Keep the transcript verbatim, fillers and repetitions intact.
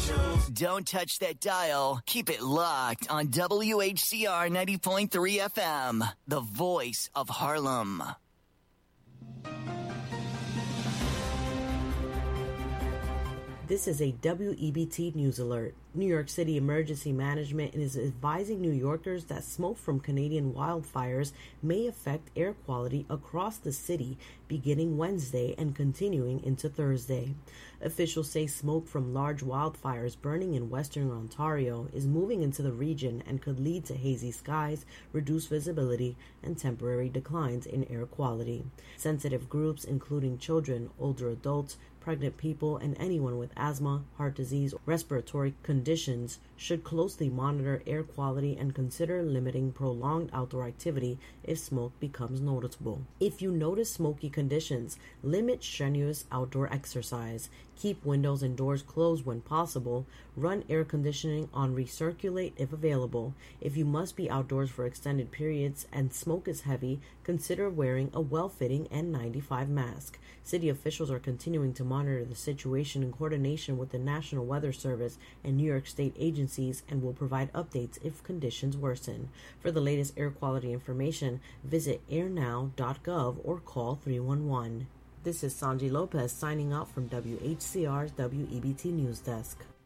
Don't touch that dial. Keep it locked on W H C R ninety point three F M, the voice of Harlem. This is a W E B T news alert. New York City Emergency Management is advising New Yorkers that smoke from Canadian wildfires may affect air quality across the city beginning Wednesday and continuing into Thursday. Officials say smoke from large wildfires burning in western Ontario is moving into the region and could lead to hazy skies, reduced visibility, and temporary declines in air quality. Sensitive groups, including children, older adults, pregnant people, and anyone with asthma, heart disease, or respiratory conditions should closely monitor air quality and consider limiting prolonged outdoor activity if smoke becomes noticeable. If you notice smoky conditions, limit strenuous outdoor exercise. Keep windows and doors closed when possible. Run air conditioning on recirculate if available. If you must be outdoors for extended periods and smoke is heavy, consider wearing a well-fitting N ninety-five mask. City officials are continuing to monitor the situation in coordination with the National Weather Service and New York State agencies and will provide updates if conditions worsen. For the latest air quality information, visit air now dot gov or call three one one. This is Sanji Lopez signing out from W H C R's W E B T News Desk.